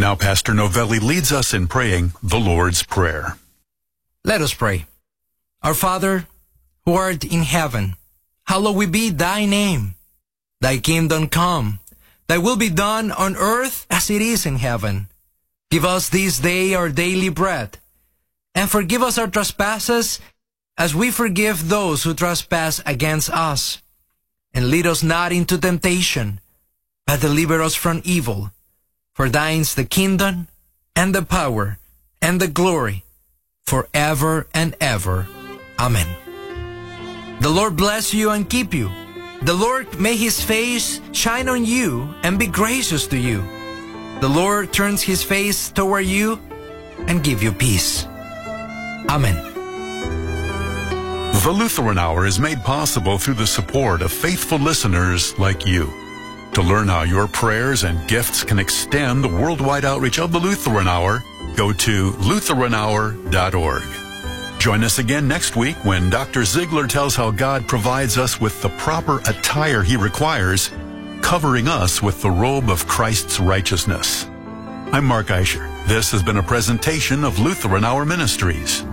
Now Pastor Novelli leads us in praying the Lord's Prayer. Let us pray. Our Father, who art in heaven, hallowed be thy name. Thy kingdom come. Thy will be done on earth as it is in heaven. Give us this day our daily bread, and forgive us our trespasses as we forgive those who trespass against us. And lead us not into temptation, but deliver us from evil. For thine is the kingdom, and the power, and the glory, forever and ever. Amen. The Lord bless you and keep you. The Lord make his face shine on you and be gracious to you. The Lord turns his face toward you and give you peace. Amen. The Lutheran Hour is made possible through the support of faithful listeners like you. To learn how your prayers and gifts can extend the worldwide outreach of the Lutheran Hour, go to LutheranHour.org. Join us again next week when Dr. Ziegler tells how God provides us with the proper attire he requires, covering us with the robe of Christ's righteousness. I'm Mark Eicher. This has been a presentation of Lutheran Hour Ministries.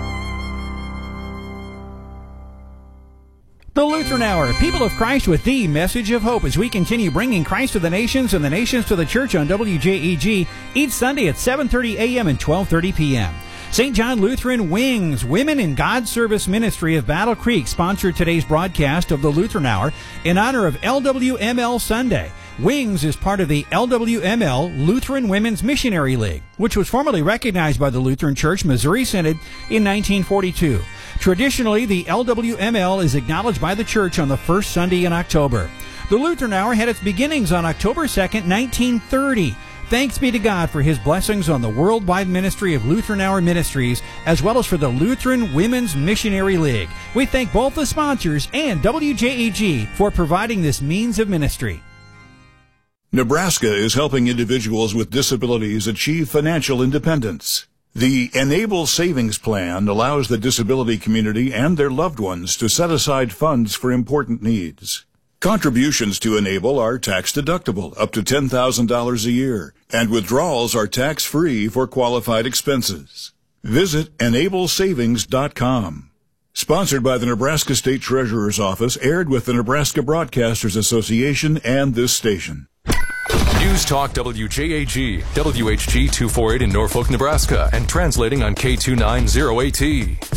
The Lutheran Hour, People of Christ with the message of hope, as we continue bringing Christ to the nations and the nations to the church on WJEG each Sunday at 7:30 a.m. and 12:30 p.m. St. John Lutheran Wings, Women in God's Service Ministry of Battle Creek, sponsored today's broadcast of the Lutheran Hour in honor of LWML Sunday. Wings is part of the LWML, Lutheran Women's Missionary League, which was formally recognized by the Lutheran Church Missouri Synod in 1942. Traditionally, the LWML is acknowledged by the Church on the first Sunday in October. The Lutheran Hour had its beginnings on October 2nd, 1930. Thanks be to God for his blessings on the worldwide ministry of Lutheran Hour Ministries, as well as for the Lutheran Women's Missionary League. We thank both the sponsors and WJEG for providing this means of ministry. Nebraska is helping individuals with disabilities achieve financial independence. The Enable Savings Plan allows the disability community and their loved ones to set aside funds for important needs. Contributions to Enable are tax-deductible, up to $10,000 a year, and withdrawals are tax-free for qualified expenses. Visit EnableSavings.com. Sponsored by the Nebraska State Treasurer's Office, aired with the Nebraska Broadcasters Association and this station. News Talk WJAG, WHG 248 in Norfolk, Nebraska, and translating on K290AT.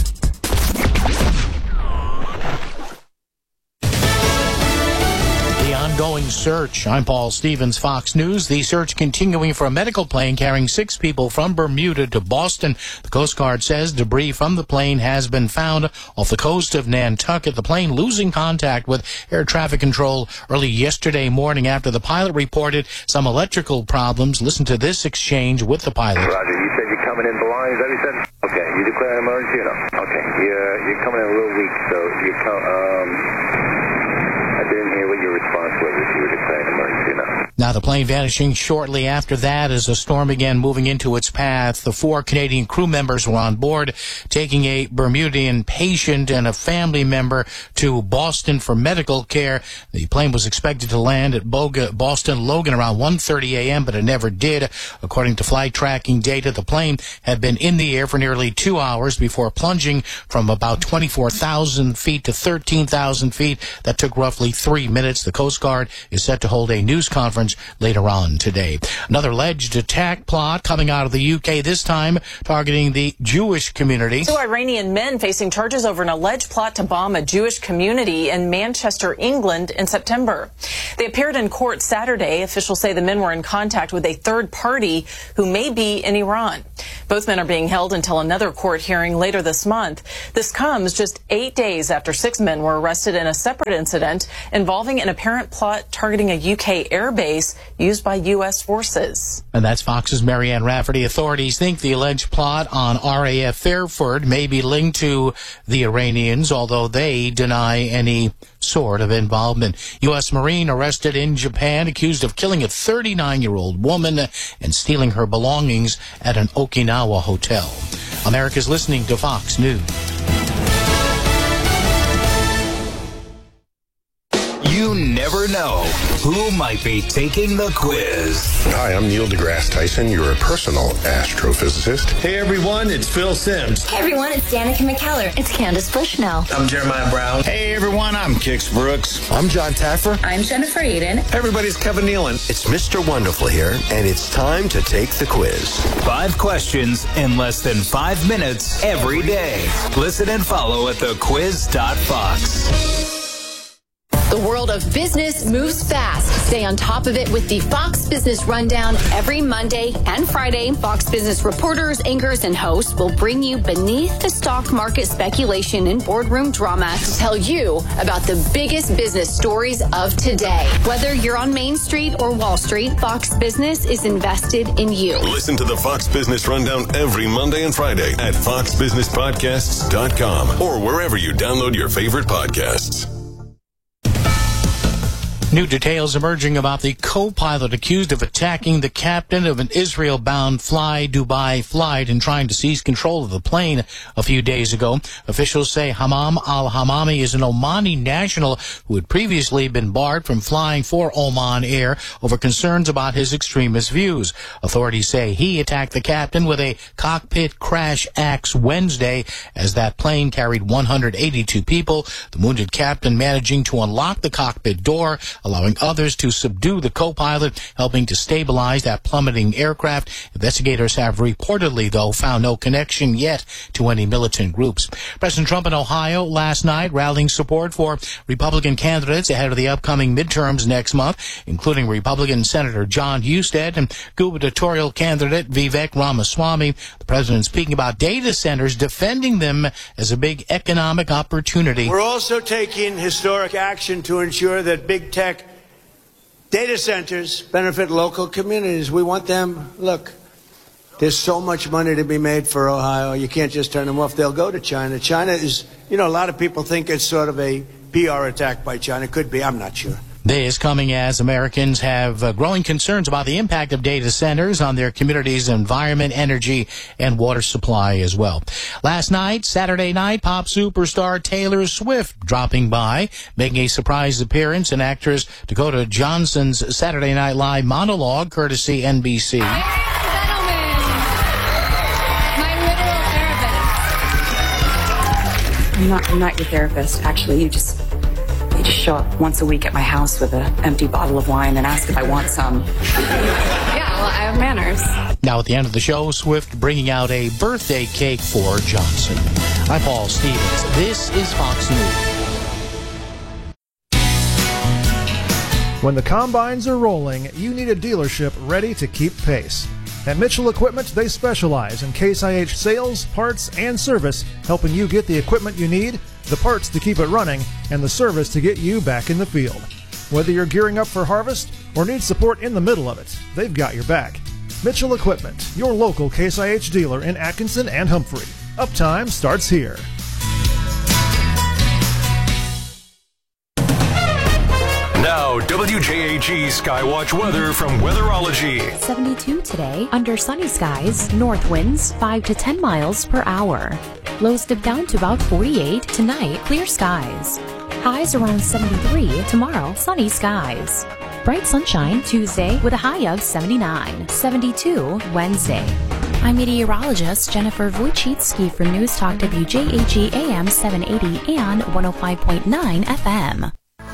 Ongoing search. I'm Paul Stevens, Fox News. The search continuing for a medical plane carrying 6 people from Bermuda to Boston. The Coast Guard says debris from the plane has been found off the coast of Nantucket. The plane losing contact with air traffic control early yesterday morning after the pilot reported some electrical problems. Listen to this exchange with the pilot. Roger, you said you're coming in blind, is that what you said? Okay, you declare an emergency or no? Okay, you're coming in a little weak, so you I didn't hear what your response was if you were declaring an emergency or no. Now, the plane vanishing shortly after that as the storm began moving into its path. The 4 Canadian crew members were on board, taking a Bermudian patient and a family member to Boston for medical care. The plane was expected to land at Boston Logan around 1:30 a.m., but it never did. According to flight tracking data, the plane had been in the air for nearly 2 hours before plunging from about 24,000 feet to 13,000 feet. That took roughly 3 minutes. The Coast Guard is set to hold a news conference later on today. Another alleged attack plot coming out of the UK, this time targeting the Jewish community. 2 Iranian men facing charges over an alleged plot to bomb a Jewish community in Manchester, England in September. They appeared in court Saturday. Officials say the men were in contact with a third party who may be in Iran. Both men are being held until another court hearing later this month. This comes just 8 days after 6 men were arrested in a separate incident involving an apparent plot targeting a UK airbase used by U.S. forces. And that's Fox's Marianne Rafferty. Authorities think the alleged plot on RAF Fairford may be linked to the Iranians, although they deny any sort of involvement. U.S. Marine arrested in Japan, accused of killing a 39-year-old woman and stealing her belongings at an Okinawa hotel. America's listening to Fox News. You never know. who might be taking the quiz. Hi, I'm Neil deGrasse Tyson, your personal astrophysicist. Hey everyone, it's Phil Simms. Hey everyone, it's Danica McKellar. It's Candace Bushnell. I'm Jeremiah Brown. Hey everyone, I'm Kix Brooks. I'm John Taffer. I'm Jennifer Eden. Hey everybody's Kevin Nealon. It's Mr. Wonderful here, and it's time to take the quiz. 5 questions in less than 5 minutes every day. Listen and follow at thequiz.fox. The world of business moves fast. Stay on top of it with the Fox Business Rundown every Monday and Friday. Fox Business reporters, anchors, and hosts will bring you beneath the stock market speculation and boardroom drama to tell you about the biggest business stories of today. Whether you're on Main Street or Wall Street, Fox Business is invested in you. Listen to the Fox Business Rundown every Monday and Friday at foxbusinesspodcasts.com or wherever you download your favorite podcasts. New details emerging about the co-pilot accused of attacking the captain of an Israel-bound Fly Dubai flight and trying to seize control of the plane a few days ago. Officials say Hamam al-Hamami is an Omani national who had previously been barred from flying for Oman Air over concerns about his extremist views. Authorities say he attacked the captain with a cockpit crash axe Wednesday as that plane carried 182 people, the wounded captain managing to unlock the cockpit door, allowing others to subdue the co-pilot, helping to stabilize that plummeting aircraft. Investigators have reportedly, though, found no connection yet to any militant groups. President Trump in Ohio last night rallying support for Republican candidates ahead of the upcoming midterms next month, including Republican Senator John Husted and gubernatorial candidate Vivek Ramaswamy. The president speaking about data centers, defending them as a big economic opportunity. We're also taking historic action to ensure that big tech data centers benefit local communities. We want them, look, there's so much money to be made for Ohio. You can't just turn them off. They'll go to China. China is, a lot of people think it's sort of a PR attack by China. It could be. I'm not sure. This coming as Americans have growing concerns about the impact of data centers on their communities' environment, energy, and water supply as well. Last night, Saturday night, pop superstar Taylor Swift dropping by, making a surprise appearance in actress Dakota Johnson's Saturday Night Live monologue, courtesy NBC. I'm not your therapist. Actually, you just show up once a week at my house with an empty bottle of wine and ask if I want some. Yeah, well, I have manners. Now at the end of the show, Swift bringing out a birthday cake for Johnson. I'm Paul Stevens. This is Fox News. When the combines are rolling, you need a dealership ready to keep pace. At Mitchell Equipment, they specialize in Case IH sales, parts, and service, helping you get the equipment you need, the parts to keep it running, and the service to get you back in the field. Whether you're gearing up for harvest or need support in the middle of it, they've got your back. Mitchell Equipment, your local Case IH dealer in Atkinson and Humphrey. Uptime starts here. Now, WJAG Skywatch weather from Weatherology. 72 today, under sunny skies, north winds 5 to 10 miles per hour. Lows dip down to about 48 tonight, clear skies. Highs around 73 tomorrow, sunny skies. Bright sunshine Tuesday with a high of 79, 72 Wednesday. I'm meteorologist Jennifer Wojcicki from News Talk WJAG AM 780 and 105.9 FM.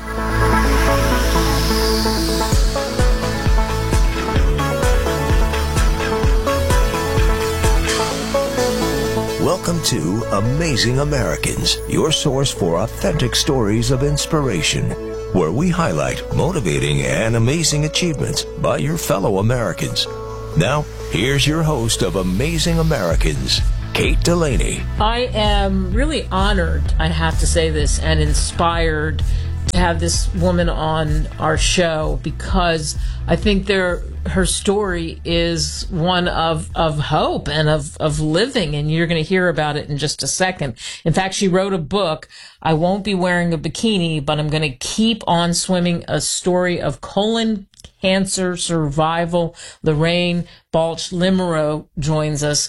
Welcome to Amazing Americans, your source for authentic stories of inspiration, where we highlight motivating and amazing achievements by your fellow Americans. Now, here's your host of Amazing Americans, Kate Delaney. I am really honored, I have to say this, and inspired to have this woman on our show, because I think her story is one of hope and of living, and you're going to hear about it in just a second. In fact, she wrote a book, I Won't Be Wearing a Bikini, but I'm going to Keep on Swimming, a story of colon cancer survival. Lorraine Balch Limereau joins us.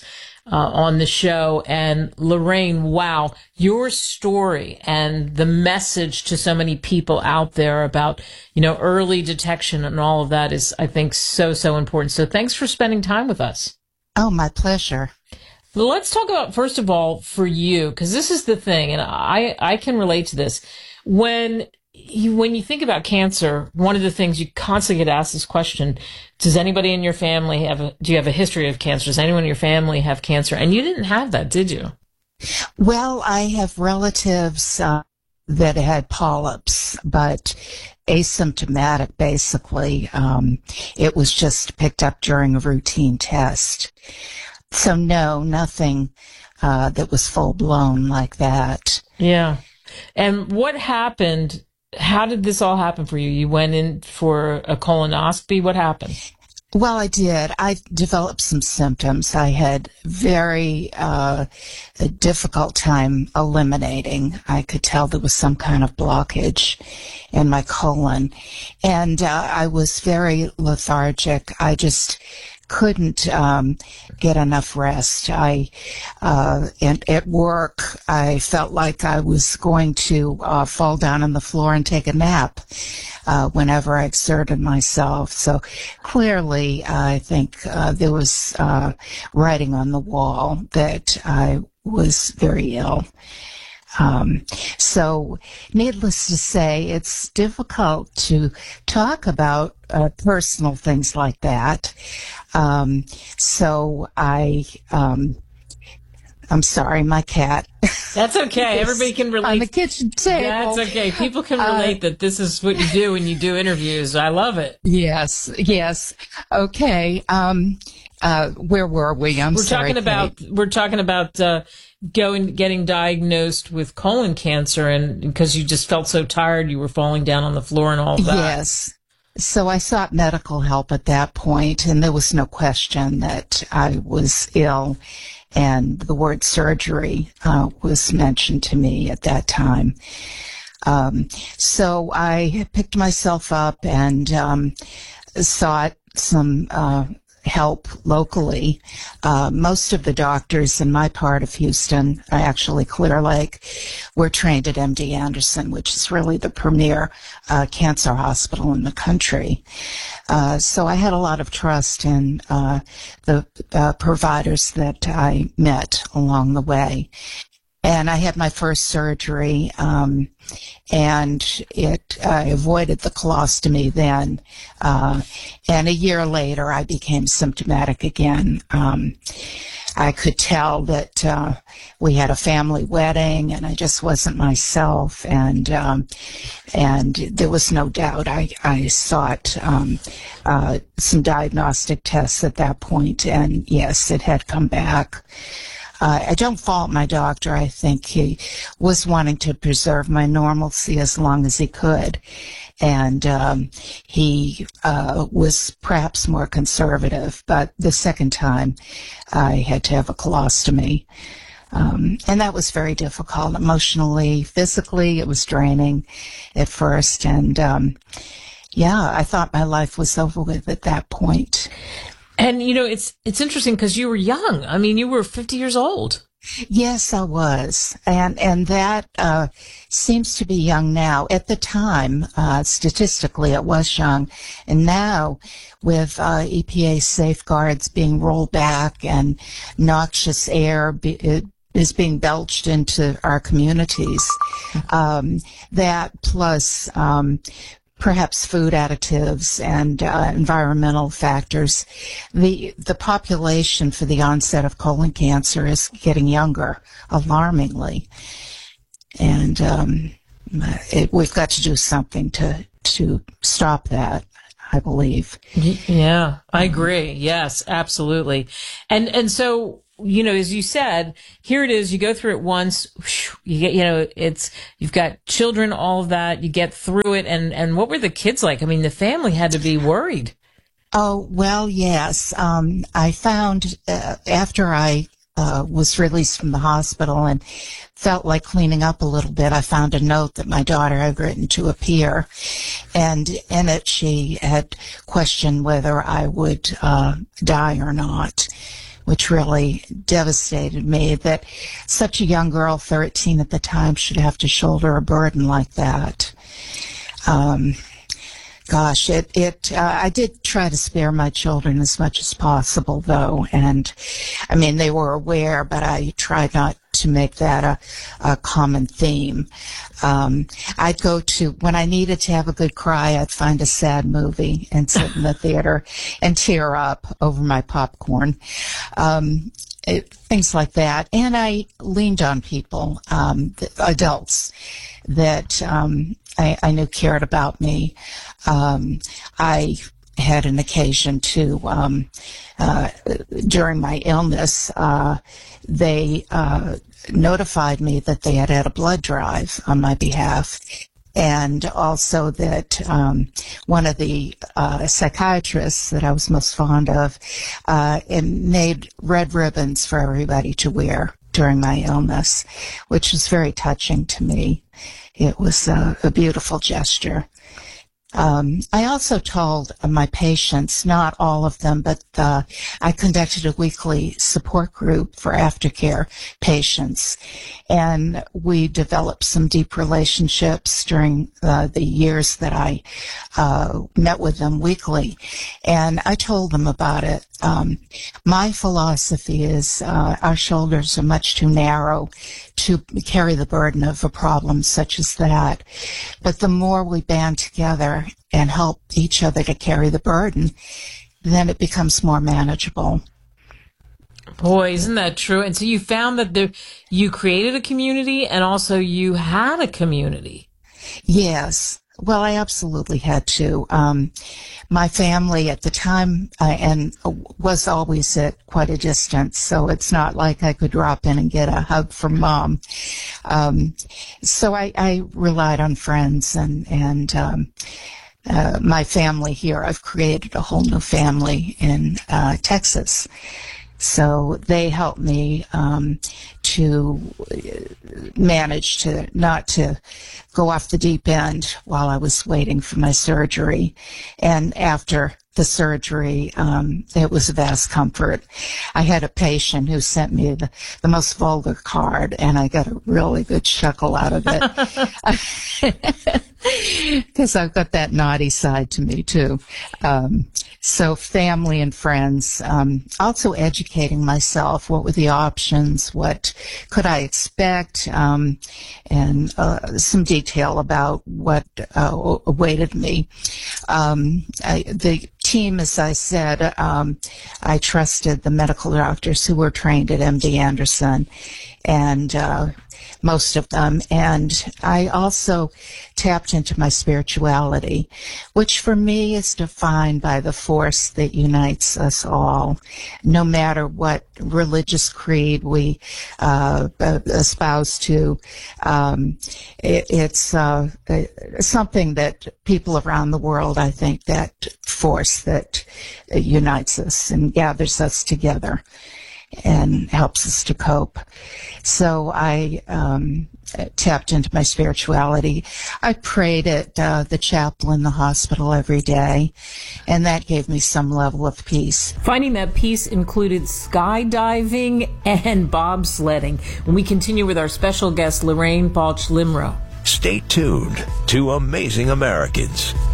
on the show. And Lorraine, wow, your story and the message to so many people out there about, early detection and all of that is, I think, so, so important. So thanks for spending time with us. Oh, my pleasure. Well, let's talk about, first of all, for you, because this is the thing, and I can relate to this. When you think about cancer, one of the things you constantly get asked this question: does anybody in your family do you have a history of cancer? Does anyone in your family have cancer? And you didn't have that, did you? Well, I have relatives that had polyps, but asymptomatic, basically. It was just picked up during a routine test. So no, nothing that was full-blown like that. Yeah. And what happened? How did this all happen for you? You went in for a colonoscopy. What happened? Well, I did. I developed some symptoms. I had very a difficult time eliminating. I could tell there was some kind of blockage in my colon. And I was very lethargic. I just couldn't get enough rest. And at work, I felt like I was going to fall down on the floor and take a nap whenever I exerted myself. So clearly, I think there was writing on the wall that I was very ill. So needless to say, it's difficult to talk about personal things like that. So I'm sorry, my cat. That's okay. Everybody can relate. On the kitchen table. That's okay. People can relate that this is what you do when you do interviews. I love it. Yes. Okay. Where were we? We're talking about getting diagnosed with colon cancer, and because you just felt so tired, you were falling down on the floor and all of that. Yes. So I sought medical help at that point, and there was no question that I was ill, and the word surgery was mentioned to me at that time. So I picked myself up and sought some help locally. Most of the doctors in my part of Houston, actually Clear Lake, were trained at MD Anderson, which is really the premier cancer hospital in the country. So I had a lot of trust in the providers that I met along the way. And I had my first surgery, and I avoided the colostomy then. And a year later, I became symptomatic again. I could tell that we had a family wedding, and I just wasn't myself. And there was no doubt. I sought some diagnostic tests at that point, and yes, it had come back. I don't fault my doctor. I think he was wanting to preserve my normalcy as long as he could. And he was perhaps more conservative. But the second time, I had to have a colostomy. And that was very difficult emotionally, physically. It was draining at first. And I thought my life was over with at that point. And, it's interesting because you were young. I mean, you were 50 years old. Yes, I was. And that seems to be young now. At the time, statistically, it was young. And now, with EPA safeguards being rolled back and noxious air is being belched into our communities, that plus perhaps food additives and environmental factors, the population for the onset of colon cancer is getting younger, alarmingly. And we've got to do something to stop that, I believe. Yeah, I agree. Yes, absolutely. And so, as you said, here it is, you go through it once, you get, you've got children, all of that, you get through it. And what were the kids like? I mean, the family had to be worried. Oh, well, yes. I found after I was released from the hospital and felt like cleaning up a little bit, I found a note that my daughter had written to a peer. And in it, she had questioned whether I would die or not, which really devastated me that such a young girl, 13 at the time, should have to shoulder a burden like that. I did try to spare my children as much as possible, though, and I mean, they were aware, but I tried not to make that a common theme. I'd go to, when I needed to have a good cry, I'd find a sad movie and sit in the theater and tear up over my popcorn. Things like that. And I leaned on people, adults, that I knew cared about me. I had an occasion to, during my illness, they notified me that they had a blood drive on my behalf. And also that one of the psychiatrists that I was most fond of made red ribbons for everybody to wear during my illness, which was very touching to me. It was a beautiful gesture. I also told my patients, not all of them, but I conducted a weekly support group for aftercare patients, and we developed some deep relationships during the years that I met with them weekly, and I told them about it. My philosophy is our shoulders are much too narrow to carry the burden of a problem such as that, but the more we band together and help each other to carry the burden, then it becomes more manageable. Boy, isn't that true? And so you found that you created a community and also you had a community. Yes. Well, I absolutely had to. My family at the time and was always at quite a distance, so it's not like I could drop in and get a hug from Mom. So I relied on friends and my family here. I've created a whole new family in Texas. So they helped me to manage to not to go off the deep end while I was waiting for my surgery. And after the surgery, it was a vast comfort. I had a patient who sent me the most vulgar card, and I got a really good chuckle out of it. Because I've got that naughty side to me, too. So family and friends, also educating myself. What were the options? What could I expect? And some detail about what awaited me. The team, as I said, I trusted the medical doctors who were trained at MD Anderson, and most of them. And I also tapped into my spirituality, which for me is defined by the force that unites us all, no matter what religious creed we espouse to. It's something that people around the world, I think, that force that unites us and gathers us together and helps us to cope. So I tapped into my spirituality. I prayed at the chapel in the hospital every day, and that gave me some level of peace. Finding that peace included skydiving and bobsledding. When we continue with our special guest, Lorraine Balch Limro. Stay tuned to Amazing Americans.